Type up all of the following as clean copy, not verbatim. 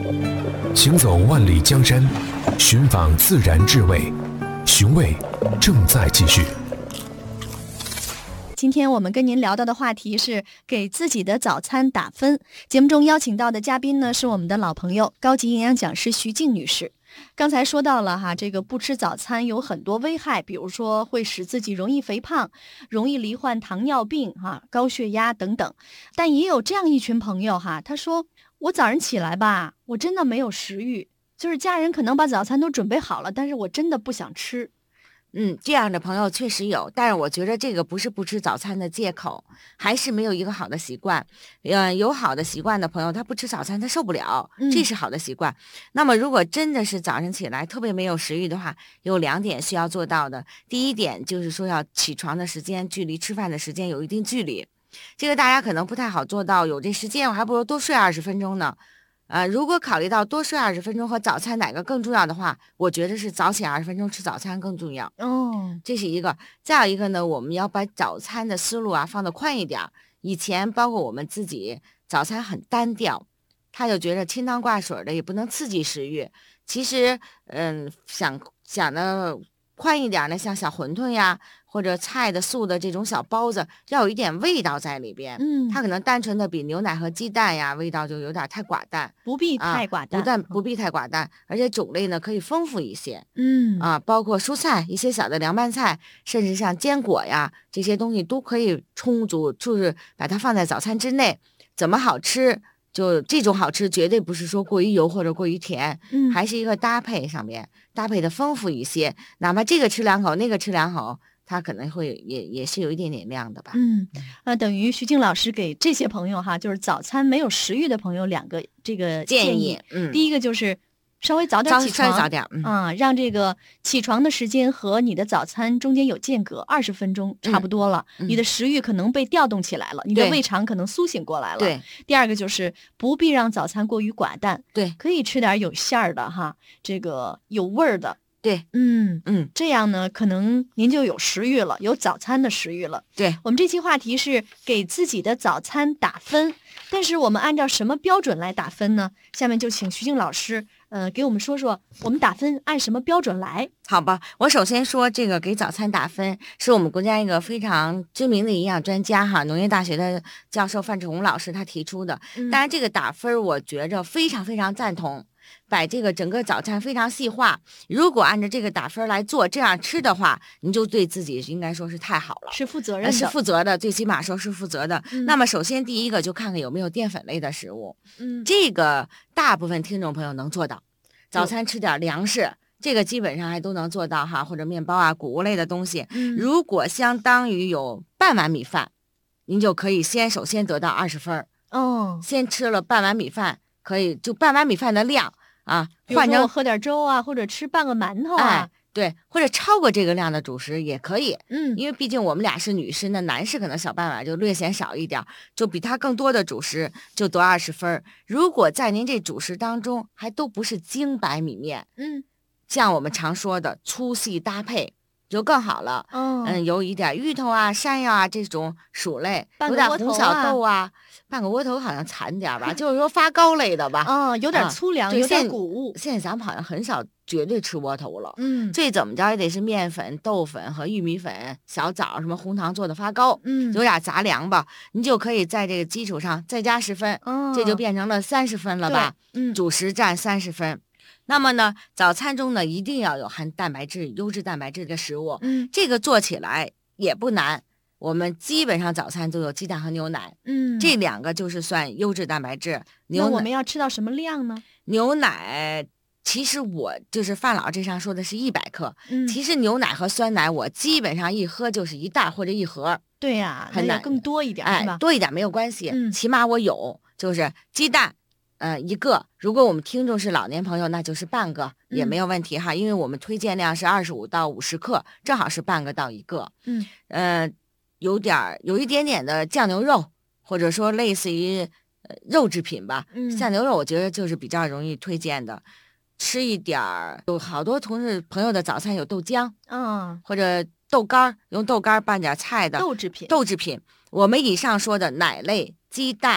行走万里江山，寻访自然智慧，寻味正在继续。 今天我们跟您聊到的话题是给自己的早餐打分。节目中邀请到的嘉宾呢，是我们的老朋友高级营养讲师徐静女士。刚才说到了这个不吃早餐有很多危害，比如说会使自己容易肥胖，容易罹患糖尿病高血压等等。但也有这样一群朋友他说我早上起来吧，我真的没有食欲，就是家人可能把早餐都准备好了，但是我真的不想吃。 这样的朋友确实有，但是我觉得这个不是不吃早餐的借口，还是没有一个好的习惯。有好的习惯的朋友，他不吃早餐他受不了，这是好的习惯。那么如果真的是早上起来特别没有食欲的话，有2点需要做到的。第一点就是说要起床的时间距离吃饭的时间有一定距离，这个大家可能不太好做到，有这时间我还不如多睡20分钟呢。如果考虑到多睡20分钟和早餐哪个更重要的话，我觉得是早起20分钟吃早餐更重要。这是一个。再有一个呢，我们要把早餐的思路放得宽一点。以前包括我们自己早餐很单调，他就觉得清汤挂水的也不能刺激食欲。其实想的宽一点呢，像小馄饨呀，或者菜的素的这种小包子，要有一点味道在里边。它可能单纯的比牛奶和鸡蛋呀味道就有点太寡淡， 不必太寡淡， 不必太寡淡，而且种类呢可以丰富一些。包括蔬菜，一些小的凉拌菜，甚至像坚果呀这些东西都可以充足，就是把它放在早餐之内。怎么好吃？就这种好吃绝对不是说过于油或者过于甜，还是一个搭配上面搭配的丰富一些，哪怕这个吃2口那个吃2口，它可能会也是有一点点量的吧。 等于徐静老师给这些朋友就是早餐没有食欲的朋友2个这个建议。第一个就是稍微早点起床， 早点让这个起床的时间和你的早餐中间有间隔20分钟差不多了，你的食欲可能被调动起来了，你的胃肠可能苏醒过来了。 对。 第二个就是不必让早餐过于寡淡， 对， 可以吃点有馅儿的这个有味儿的。 对， 这样呢，可能您就有食欲了，有早餐的食欲了。 对， 我们这期话题是给自己的早餐打分，但是我们按照什么标准来打分呢？下面就请徐静老师，给我们说说我们打分按什么标准来？ 好吧，我首先说这个给早餐打分，是我们国家一个非常知名的营养专家农业大学的教授范志红老师他提出的。当然，这个打分我觉着非常非常赞同。把这个整个早餐非常细化，如果按照这个打分来做，这样吃的话，你就对自己应该说是太好了， 是负责任的， 是负责的，最起码说是负责的。那么首先第一个就看看有没有淀粉类的食物，这个大部分听众朋友能做到，早餐吃点粮食，这个基本上还都能做到或者面包谷物类的东西。如果相当于有半碗米饭，您就可以首先得到20分。先吃了半碗米饭，可以就半碗米饭的量。 换成我喝点粥或者吃半个馒头对，或者超过这个量的主食也可以。因为毕竟我们俩是女士，那男士可能小半碗就略显少一点，就比他更多的主食就得20分。如果在您这主食当中还都不是精白米面，像我们常说的粗细搭配就更好了。有一点芋头山药这种薯类，有点红小豆半个窝头好像惨点吧，就是说发糕类的吧。 有点粗粮，有点谷物。 现在咱们好像很少绝对吃窝头了。最怎么着也得是面粉、豆粉和玉米粉、小枣什么红糖做的发糕。有点杂粮吧，你就可以在这个基础上再加10分，这就变成了30分了吧。主食占30分。那么呢，早餐中呢一定要有含蛋白质、优质蛋白质的食物。这个做起来也不难。我们基本上早餐都有鸡蛋和牛奶，这2个就是算优质蛋白质。 那我们要吃到什么量呢？ 牛奶，其实我就是范老这上说的是100克，其实牛奶和酸奶我基本上一喝就是1袋或者1盒。 对呀，那要更多一点是吧？ 多一点没有关系，起码我有，就是鸡蛋1个，如果我们听众是老年朋友，那就是半个也没有问题因为我们推荐量是25到50克，正好是半个到1个。有一点点的酱牛肉，或者说类似于肉制品吧。酱牛肉我觉得就是比较容易推荐的。吃一点儿，有好多同事朋友的早餐有豆浆，或者豆干，用豆干拌点菜的豆制品。 我们以上说的奶类、鸡蛋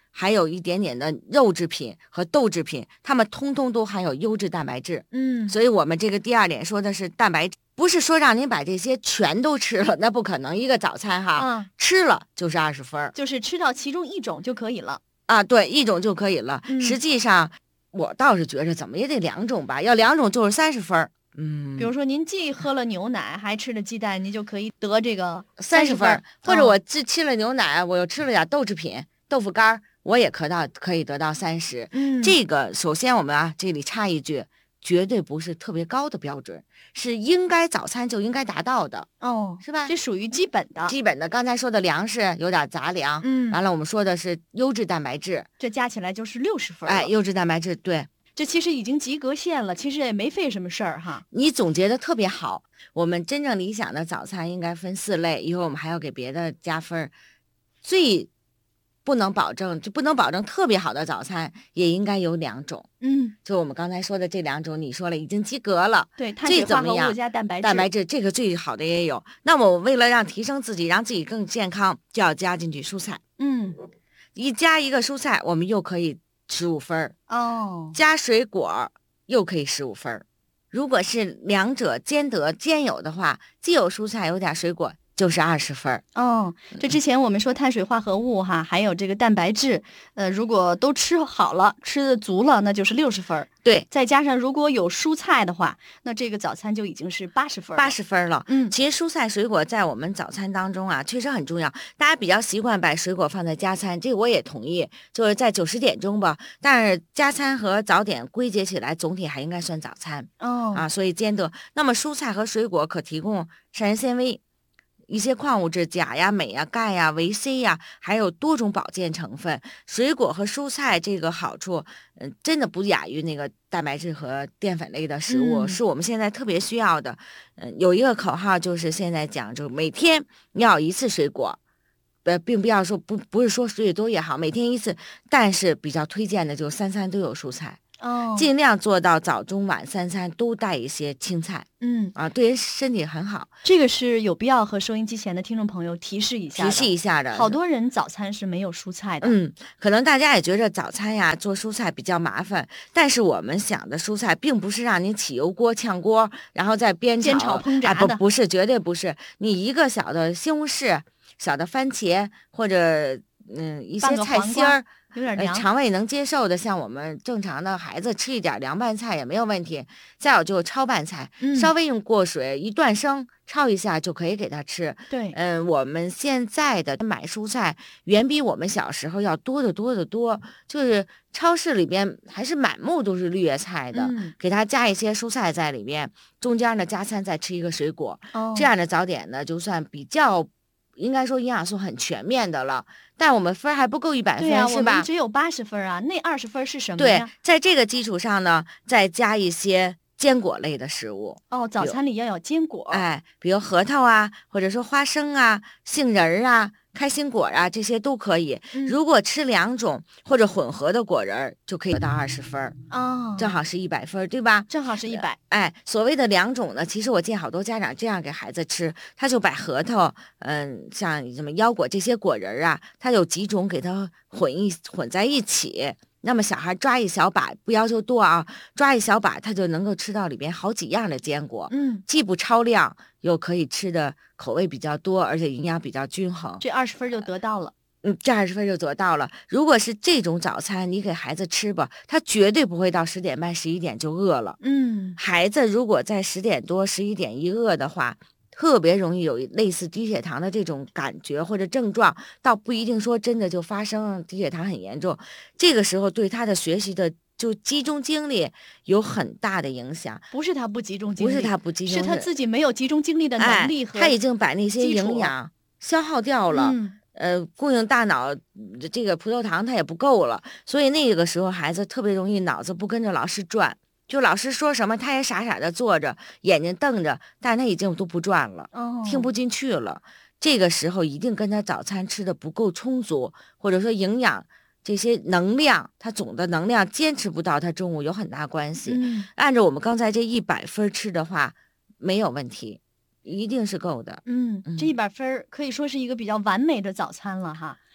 还有一点点的肉制品和豆制品，它们通通都含有优质蛋白质。所以我们这个第2点说的是蛋白质，不是说让您把这些全都吃了，那不可能。一个早餐哈，吃了就是20分， 就是吃到其中一种就可以了啊，对，一种就可以了。实际上我倒是觉着怎么也得2种吧，要2种就是30分。 比如说您既喝了牛奶还吃了鸡蛋，您就可以得这个 30分，或者我既吃了牛奶，我又吃了点豆制品、豆腐干，我也可以得到30。这个首先我们这里插一句，绝对不是特别高的标准，是应该早餐就应该达到的是吧？ 这属于基本的。 基本的，刚才说的粮食有点杂粮，完了我们说的是优质蛋白质， 这加起来就是60分了。 优质蛋白质，对。 这其实已经及格线了，其实也没费什么事儿哈。 你总结的特别好。我们真正理想的早餐应该分4类，一会儿我们还要给别的加分。最不能保证特别好的早餐，也应该有2种。就我们刚才说的这2种，你说了已经及格了。 对，碳水化合物加蛋白质， 这个最好的也有。那么我为了让提升自己，让自己更健康，就要加进去蔬菜。一加一个蔬菜，我们又可以15分加水果又可以15分。如果是2者兼有的话，既有蔬菜有点水果，就是20分。 这之前我们说碳水化合物还有这个蛋白质，如果都吃好了，吃的足了，那就是60分。 对， 再加上如果有蔬菜的话，那这个早餐就已经是80分了。 80分了。其实蔬菜水果在我们早餐当中确实很重要。大家比较习惯把水果放在加餐，这个我也同意，就是在9、10点钟吧。但是加餐和早点归结起来，总体还应该算早餐。所以兼得。那么蔬菜和水果可提供膳食纤维、一些矿物质，钾呀、镁呀、钙呀、维 C 呀，还有多种保健成分。水果和蔬菜这个好处，真的不亚于那个蛋白质和淀粉类的食物，是我们现在特别需要的。有一个口号就是现在讲，就每天要1次水果，并不要说不是说水多也好，每天1次，但是比较推荐的就是3餐都有蔬菜。尽量做到早中晚3餐都带一些青菜。对人身体很好。 这个是有必要和收音机前的听众朋友提示一下的。好多人早餐是没有蔬菜的。 可能大家也觉得早餐做蔬菜比较麻烦，但是我们想的蔬菜并不是让你起油锅炝锅，然后再煎炒烹炸的。 不是，绝对不是。你一个小的西红柿、小的番茄，或者一些菜心儿。 有点凉， 肠胃能接受的，像我们正常的孩子吃一点凉拌菜也没有问题。再有就是焯拌菜，稍微用过水一断生焯一下就可以给他吃。 对， 我们现在的买蔬菜远比我们小时候要多得多得多，就是超市里边还是满目都是绿叶菜的，给他加一些蔬菜在里边，中间呢加餐再吃一个水果，这样的早点呢就算比较。应该说营养素很全面的了，但我们分还不够100分，是吧？ 我们只有80分那20分是什么呀？ 对，在这个基础上呢，再加一些坚果类的食物。 早餐里要有坚果。 比如核桃或者说花生杏仁开心果这些都可以。如果吃2种或者混合的果仁，就可以得到20分。正好是100分，对吧？ 正好是100。 所谓的2种呢，其实我见好多家长这样给孩子吃，他就把核桃，像什么腰果这些果仁他有几种给他混在一起。那么小孩抓一小把，不要求多抓一小把，他就能够吃到里边好几样的坚果。既不超量，又可以吃的口味比较多，而且营养比较均衡。 这20分就得到了。 这20分就得到了。如果是这种早餐，你给孩子吃吧，他绝对不会到10点半、11点就饿了。孩子如果在10点多、11点一饿的话，特别容易有类似低血糖的这种感觉或者症状，倒不一定说真的就发生低血糖很严重。这个时候对他的学习的就集中精力有很大的影响。 不是他不集中精力， 是他自己没有集中精力的能力和他已经把那些营养消耗掉了。供应大脑这个葡萄糖它也不够了，所以那个时候孩子特别容易脑子不跟着老师转。就老师说什么，他也傻傻的坐着，眼睛瞪着，但他已经都不转了，听不进去了。这个时候一定跟他早餐吃的不够充足，或者说营养这些能量，他总的能量坚持不到他中午有很大关系。按照我们刚才这100分吃的话，没有问题，一定是够的。 这100分可以说是一个比较完美的早餐了哈。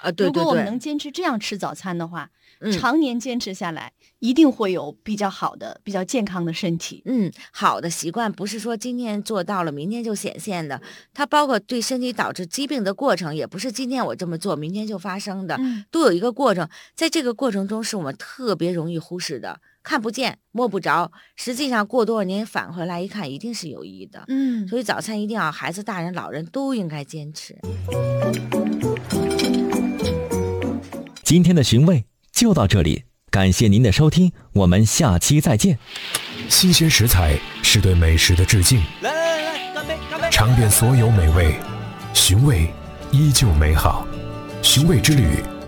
对， 如果我们能坚持这样吃早餐的话， 嗯常年坚持下来，一定会有比较好的、比较健康的身体。 好的习惯不是说今天做到了，明天就显现的，它包括对身体导致疾病的过程，也不是今天我这么做，明天就发生的，都有一个过程。在这个过程中，是我们特别容易忽视的，看不见、摸不着。实际上，过多少年返回来一看，一定是有益的。所以早餐一定要孩子、大人、老人都应该坚持。 今天的寻味就到这里，感谢您的收听，我们下期再见。 新鲜食材是对美食的致敬， 来，干杯！ 尝遍所有美味，寻味依旧美好。寻味之旅，